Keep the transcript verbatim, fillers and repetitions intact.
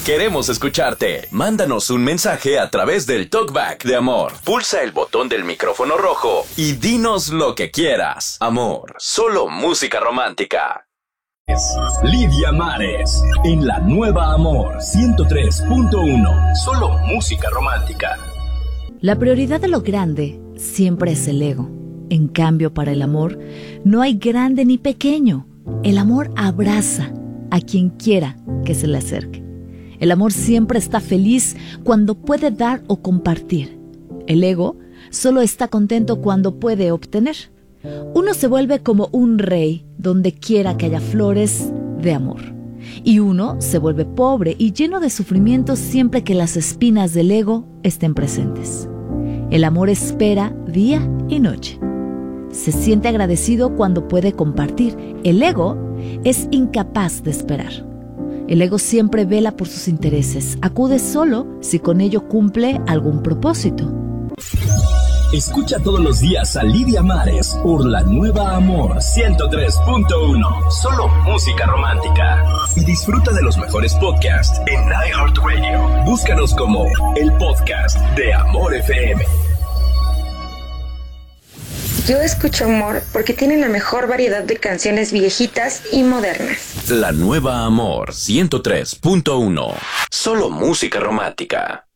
Queremos escucharte. Mándanos un mensaje a través del Talkback de Amor. Pulsa el botón del micrófono rojo y dinos lo que quieras. Amor, solo música romántica. Lidia Mares, en la nueva Amor ciento tres punto uno. Solo música romántica. La prioridad de lo grande siempre es el ego. En cambio, para el amor, no hay grande ni pequeño. El amor abraza a quien quiera que se le acerque. El amor siempre está feliz cuando puede dar o compartir. El ego solo está contento cuando puede obtener. Uno se vuelve como un rey donde quiera que haya flores de amor. Y uno se vuelve pobre y lleno de sufrimiento siempre que las espinas del ego estén presentes. El amor espera día y noche. Se siente agradecido cuando puede compartir. El ego es incapaz de esperar. El ego siempre vela por sus intereses. Acude solo si con ello cumple algún propósito. Escucha todos los días a Lidia Mares por la nueva Amor ciento tres punto uno. Solo música romántica. Y disfruta de los mejores podcasts en iHeartRadio. Búscanos como el podcast de Amor F M. Yo escucho Amor porque tiene la mejor variedad de canciones viejitas y modernas. La nueva Amor ciento tres punto uno. Solo música romántica.